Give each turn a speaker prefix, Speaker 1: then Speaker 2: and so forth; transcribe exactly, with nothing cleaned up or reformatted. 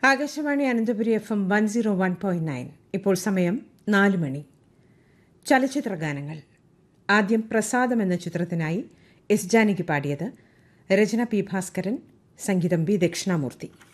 Speaker 1: Akashvani Ananthapuri F M one zero one point nine. ഇപ്പോൾ സമയം നാല് മണി. ചലച്ചിത്ര ഗാനങ്ങൾ. ആദ്യം പ്രസാദം എന്ന ചിത്രത്തിനായി എസ് ജാനകി പാടിയത്. രചന പി ഭാസ്കരൻ, സംഗീതം ബി ദക്ഷിണാമൂർത്തി.